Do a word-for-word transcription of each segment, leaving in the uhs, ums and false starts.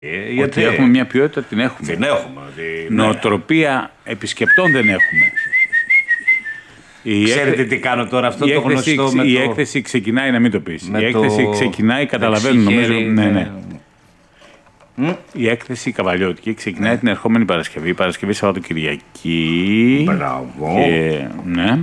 Ε, γιατί ότι έχουμε μια ποιότητα, την έχουμε. Την έχουμε. Ότι... Νοοτροπία επισκεπτών δεν έχουμε. Η Ξέρετε έκθε... τι κάνω τώρα, αυτό η το έκθεση, γνωστό με η το... έκθεση ξεκινάει, να μην το πεις. Με η έκθεση το... ξεκινάει, καταλαβαίνουν νομίζω. Ναι, ναι. Mm? Η έκθεση καβαλιώτικη ξεκινάει mm. την ερχόμενη Παρασκευή, Παρασκευή Σαββατοκυριακή. Μπράβο. Και, ναι.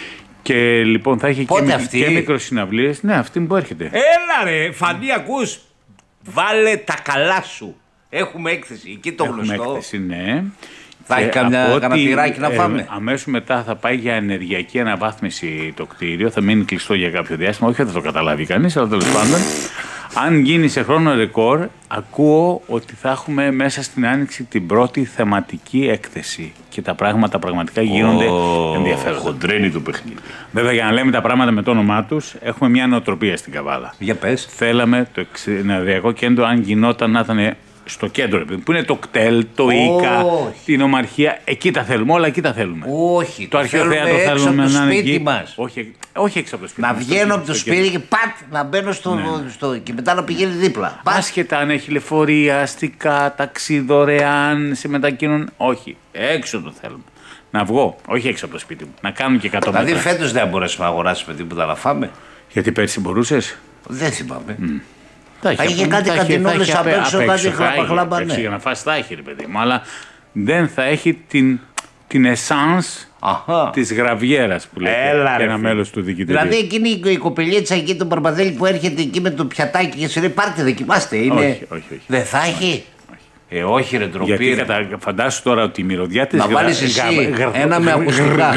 Και λοιπόν θα έχει Πότε και, αυτή? και μικροσυναυλίες. Ναι, αυτή που έρχεται. Έλα ρε, Φανή, ακούς. Βάλε τα καλά σου. Έχουμε έκθεση, εκεί το Έχουμε γνωστό. έκθεση, ναι. Θα έχει καμιά καναπηράκι να φάμε. Ε, αμέσως μετά θα πάει για ενεργειακή αναβάθμιση το κτίριο. Θα μείνει κλειστό για κάποιο διάστημα. Όχι ότι θα το καταλάβει κανείς, αλλά τέλος πάντων. Αν γίνει σε χρόνο ρεκόρ, ακούω ότι θα έχουμε μέσα στην Άνοιξη την πρώτη θεματική έκθεση. Και τα πράγματα πραγματικά γίνονται oh, ενδιαφέροντα. Χοντρένει το παιχνίδι. Βέβαια, για να λέμε τα πράγματα με το όνομά τους, έχουμε μια νοοτροπία στην Καβάλα. Για πες. Θέλαμε το ενεργειακό κέντρο, αν γινόταν, να ήταν στο κέντρο, που είναι το κτέλ, το Ίκα, την Ομαρχία. Εκεί τα θέλουμε, όλα εκεί τα θέλουμε. Όχι, το αρχαίο θέατρο θέλουμε να είναι εκεί. Μας. Όχι, όχι έξω από το σπίτι. Να βγαίνω από το σπίτι και πατ να μπαίνω στο, ναι. στο, και μετά να πηγαίνει δίπλα. Άσχετα αν έχει λεωφορεία, αστικά, ταξί δωρεάν, σε μετακίνουν. Όχι, έξω το θέλουμε. Να βγω, όχι έξω από το σπίτι μου. Να κάνουν και εκατό μέτρα. Δηλαδή φέτος δεν μπορέσουμε να αγοράσουμε τίποτα να φάμε. Γιατί πέρσι μπορούσες. Δεν θυμάμαι. Mm. Θα είχε κάτι καντινόλες απ' έξω, κάτι χλαπαχλάμπα, ναι. Για να φας θα έχει, ρε παιδί μου, αλλά δεν θα έχει την, την essence της γραβιέρας που λέει και ένα μέλος του διοικητηρίου. Δηλαδή εκείνη η κοπελίτσα εκεί, τον Παρπαδέλη που έρχεται εκεί με το πιατάκι και σου λέει πάρτε δοκιμάστε, είναι... Όχι, όχι, όχι. Δεν θα έχει. Ε, όχι ρε ντροπή. Γιατί κατα... φαντάσου τώρα ότι η μυρωδιά της, να γρα... βάλεις εσύ γρα... ένα με ακουστικά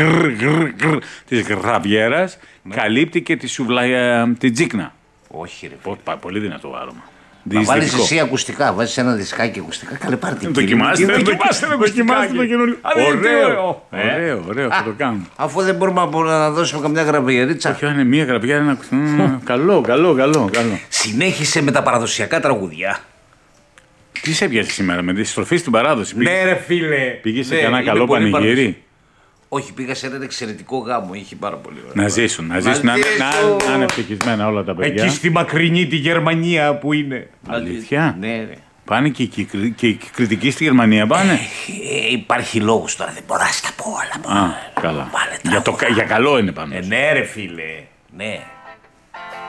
της γραβιέρας καλύπτει και τη σουβλα... την τζίκνα. Όχι ρε φίλε. Πα, πολύ δυνατό άρωμα. Να βάλεις εσύ ακουστικά, βάζεις ένα δισκάκι ακουστικά, καλέ πάρε την κύριε. Δοκιμάστε, δοκιμάστε, δοκιμάστε το καινούριο. Ωραίο, ωραίο, ωραίο, θα το κάνουμε. Αφού δεν μπορούμε να δώσουμε καμιά γραβιερίτσα. Όχι, είναι μία γραβιέρα, ένα καλό, καλό, καλό. Συνέχισε με τα παραδοσιακά τραγούδια. Τι σε έπιασε σήμερα, με τη στροφή στην παράδοση. Ναι ρε φίλε. Πήγες σε κανένα καλό πανηγύρι. Όχι, πήγα σε έναν εξαιρετικό γάμο, είχε πάρα πολύ ωραία. Να ζήσουν, να ζήσουν, να, να, να είναι ευτυχισμένα όλα τα παιδιά. Εκεί στη μακρινή τη Γερμανία που είναι. Αλήθεια. Ναι, ναι. Πάνε και οι και κριτικοί στη Γερμανία, πάνε. Ε, υπάρχει λόγος τώρα, δεν μπορώ να στα πω, αλλά Α, καλά. Για, το, για καλό είναι πάνω. Ε, ναι ρε φίλε, ναι.